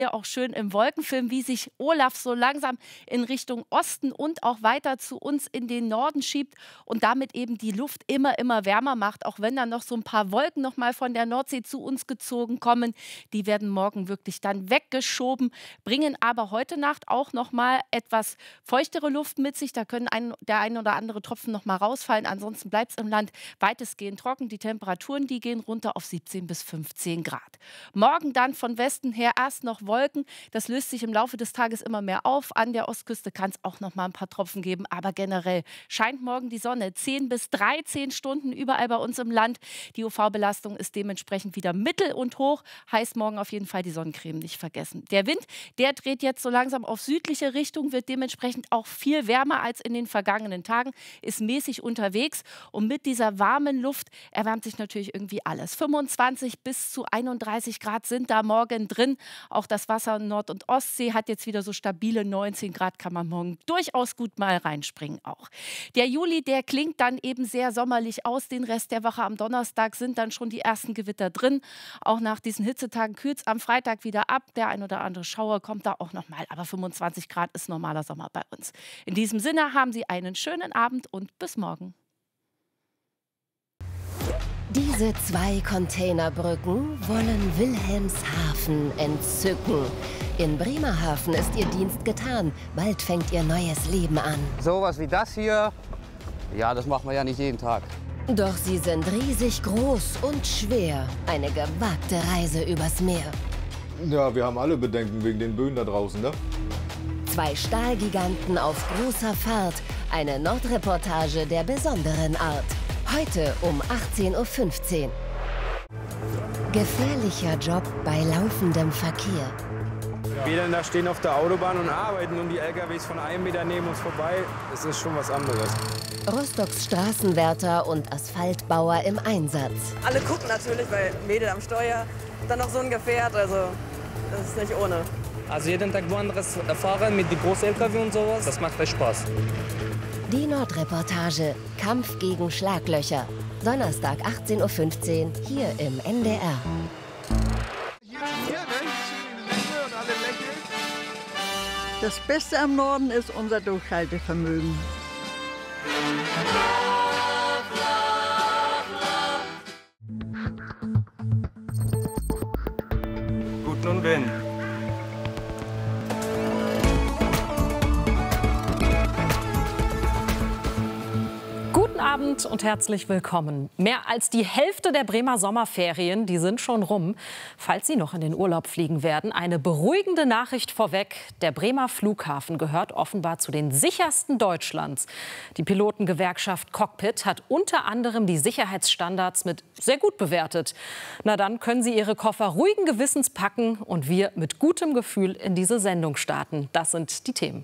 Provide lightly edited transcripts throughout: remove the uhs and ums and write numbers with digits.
Ja, auch schön im Wolkenfilm, wie sich Olaf so langsam in Richtung Osten und auch weiter zu uns in den Norden schiebt und damit eben die Luft immer wärmer macht, auch wenn dann noch so ein paar Wolken noch mal von der Nordsee zu uns gezogen kommen. Die werden morgen wirklich dann weggeschoben, bringen aber heute Nacht auch noch mal etwas feuchtere Luft mit sich. Da können der ein oder andere Tropfen noch mal rausfallen. Ansonsten bleibt es im Land weitestgehend trocken. Die Temperaturen, die gehen runter auf 17 bis 15 Grad. Morgen dann von Westen her erst noch Wolken. Das löst sich im Laufe des Tages immer mehr auf. An der Ostküste kann es auch noch mal ein paar Tropfen geben. Aber generell scheint morgen die Sonne 10 bis 13 Stunden überall bei uns im Land. Die UV-Belastung ist dementsprechend wieder mittel und hoch. Heißt morgen auf jeden Fall die Sonnencreme nicht vergessen. Der Wind, der dreht jetzt so langsam auf südliche Richtung, wird dementsprechend auch viel wärmer als in den vergangenen Tagen, ist mäßig unterwegs. Und mit dieser warmen Luft erwärmt sich natürlich irgendwie alles. 25 bis zu 31 Grad sind da morgen drin. Auch das Wasser in Nord- und Ostsee hat jetzt wieder so stabile 19 Grad, kann man morgen durchaus gut mal reinspringen auch. Der Juli, der klingt dann eben sehr sommerlich aus. Den Rest der Woche am Donnerstag sind dann schon die ersten Gewitter drin. Auch nach diesen Hitzetagen kühlt es am Freitag wieder ab. Der ein oder andere Schauer kommt da auch noch mal. Aber 25 Grad ist normaler Sommer bei uns. In diesem Sinne haben Sie einen schönen Abend und bis morgen. Diese 2 Containerbrücken wollen Wilhelmshaven entzücken. In Bremerhaven ist ihr Dienst getan. Bald fängt ihr neues Leben an. Sowas wie das hier, ja, das machen wir ja nicht jeden Tag. Doch sie sind riesig groß und schwer. Eine gewagte Reise übers Meer. Ja, wir haben alle Bedenken wegen den Böen da draußen, ne? 2 Stahlgiganten auf großer Fahrt. Eine Nordreportage der besonderen Art. Heute um 18:15 Uhr. Gefährlicher Job bei laufendem Verkehr. Wir dann da stehen auf der Autobahn und arbeiten und die LKWs von 1 Meter neben uns vorbei. Das ist schon was anderes. Rostocks Straßenwärter und Asphaltbauer im Einsatz. Alle gucken natürlich, weil Mädel am Steuer, dann noch so ein Gefährt, also das ist nicht ohne. Also jeden Tag woanders fahren mit den großen LKW und sowas, das macht echt Spaß. Die Nordreportage Kampf gegen Schlaglöcher. Donnerstag 18:15 Uhr hier im NDR. Das Beste am Norden ist unser Durchhaltevermögen. Gut, nun wenn. Guten Abend und herzlich willkommen. Mehr als die Hälfte der Bremer Sommerferien, die sind schon rum. Falls Sie noch in den Urlaub fliegen werden, eine beruhigende Nachricht vorweg. Der Bremer Flughafen gehört offenbar zu den sichersten Deutschlands. Die Pilotengewerkschaft Cockpit hat unter anderem die Sicherheitsstandards mit sehr gut bewertet. Na dann können Sie Ihre Koffer ruhigen Gewissens packen und wir mit gutem Gefühl in diese Sendung starten. Das sind die Themen.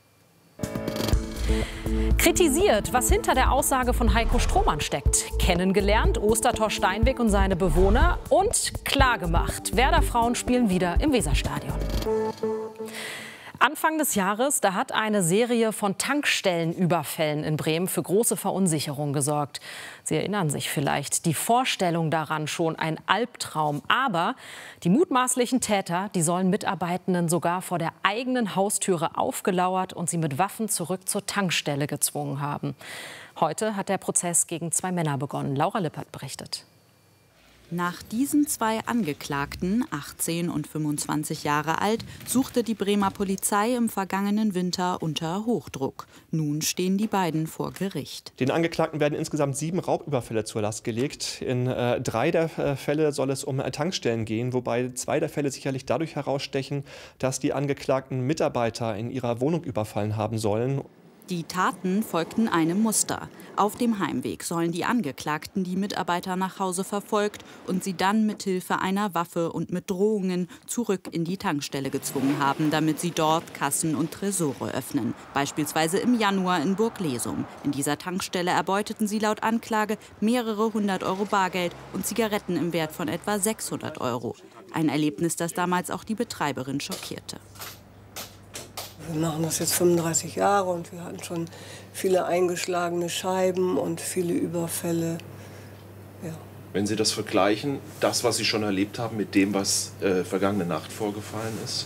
Kritisiert, was hinter der Aussage von Heiko Strohmann steckt. Kennengelernt, Ostertor Steinweg und seine Bewohner. Und klargemacht, Werder Frauen spielen wieder im Weserstadion. Anfang des Jahres, da hat eine Serie von Tankstellenüberfällen in Bremen für große Verunsicherung gesorgt. Sie erinnern sich vielleicht, die Vorstellung daran schon ein Albtraum. Aber die mutmaßlichen Täter, die sollen Mitarbeitenden sogar vor der eigenen Haustüre aufgelauert und sie mit Waffen zurück zur Tankstelle gezwungen haben. Heute hat der Prozess gegen 2 Männer begonnen. Laura Lippert berichtet. Nach diesen 2 Angeklagten, 18 und 25 Jahre alt, suchte die Bremer Polizei im vergangenen Winter unter Hochdruck. Nun stehen die beiden vor Gericht. Den Angeklagten werden insgesamt 7 Raubüberfälle zur Last gelegt. In 3 der Fälle soll es um Tankstellen gehen, wobei 2 der Fälle sicherlich dadurch herausstechen, dass die Angeklagten Mitarbeiter in ihrer Wohnung überfallen haben sollen. Die Taten folgten einem Muster. Auf dem Heimweg sollen die Angeklagten die Mitarbeiter nach Hause verfolgt und sie dann mit Hilfe einer Waffe und mit Drohungen zurück in die Tankstelle gezwungen haben, damit sie dort Kassen und Tresore öffnen. Beispielsweise im Januar in Burglesum. In dieser Tankstelle erbeuteten sie laut Anklage mehrere 100 € Bargeld und Zigaretten im Wert von etwa 600 €. Ein Erlebnis, das damals auch die Betreiberin schockierte. Wir machen das jetzt 35 Jahre und wir hatten schon viele eingeschlagene Scheiben und viele Überfälle. Ja. Wenn Sie das vergleichen, das, was Sie schon erlebt haben, mit dem, was vergangene Nacht vorgefallen ist?